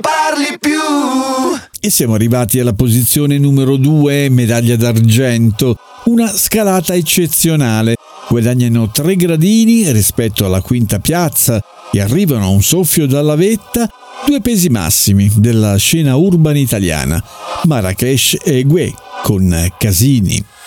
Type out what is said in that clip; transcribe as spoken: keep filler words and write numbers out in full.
parli più. E siamo arrivati alla posizione numero due, medaglia d'argento, una scalata eccezionale. Guadagnano tre gradini rispetto alla quinta piazza e arrivano a un soffio dalla vetta due pesi massimi della scena urban italiana, Marrakesh e Gue con Casini.